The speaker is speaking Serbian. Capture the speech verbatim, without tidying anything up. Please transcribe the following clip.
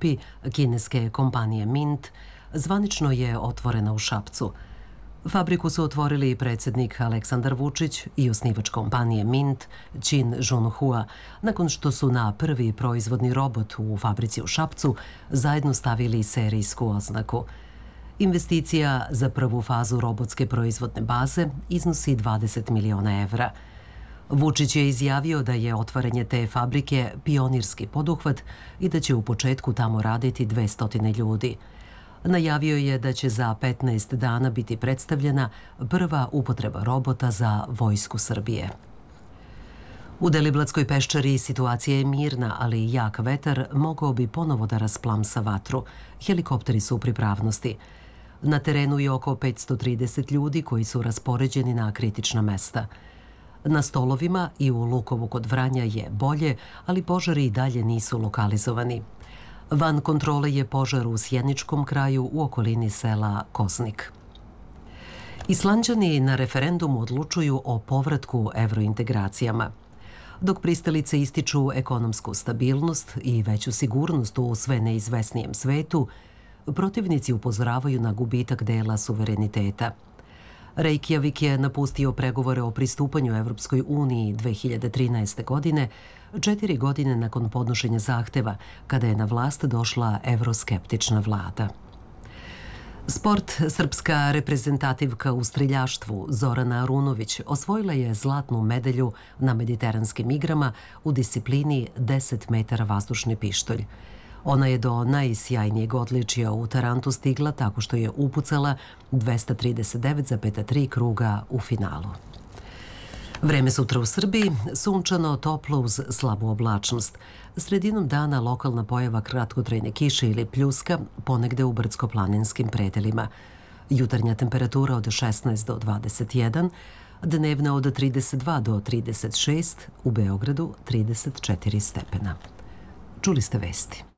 Evropi, kineske kompanije Mint, zvanično je otvorena u Šapcu. Fabriku su otvorili i predsjednik Aleksandar Vučić i osnivač kompanije Mint, Chin Junhua, nakon što su na prvi proizvodni robot u fabrici u Šapcu zajedno stavili serijsku oznaku. Investicija za prvu fazu robotske proizvodne baze iznosi dvadeset miliona evra. Vučić je izjavio da je otvaranje te fabrike pionirski poduhvat i da će u početku tamo raditi dvesta ljudi. Najavio je da će za petnaest dana biti predstavljena prva upotreba robota za Vojsku Srbije. U Deliblatskoj peščari situacija je mirna, ali jak vetar mogao bi ponovo da rasplamsa vatru. Helikopteri su u pripravnosti. Na terenu je oko petsto trideset ljudi koji su raspoređeni na kritična mesta. Na Stolovima i u Lukovu kod Vranja je bolje, ali požari i dalje nisu lokalizovani. Van kontrole je požar u Sjeničkom kraju u okolini sela Kosnik. Islanđani na referendumu odlučuju o povratku evrointegracijama. Dok pristalice ističu ekonomsku stabilnost i veću sigurnost u sve neizvesnijem svetu, protivnici upozoravaju na gubitak dela suvereniteta. Reykjavik je napustio pregovore o pristupanju Evropskoj uniji dve hiljade trinaeste. godine, četiri godine nakon podnošenja zahteva, kada je na vlast došla evroskeptična vlada. Sport. Srpska reprezentativka u streljaštvu Zorana Arunović osvojila je zlatnu medalju na Mediteranskim igrama u disciplini deset metara vazdušni pištolj. Ona je do najsjajnijeg odličija u Tarantu stigla tako što je upucala dvesta trideset devet zarez tri kruga u finalu. Vreme sutra u Srbiji, sunčano, toplo uz slabu oblačnost. Sredinom dana lokalna pojava kratkotrajne kiše ili pljuska, ponegde u brdsko-planinskim predelima. Jutarnja temperatura od šesnaest do dvadeset jedan, dnevna od trideset dva do trideset šest, u Beogradu trideset četiri stepena. Čuli ste vesti.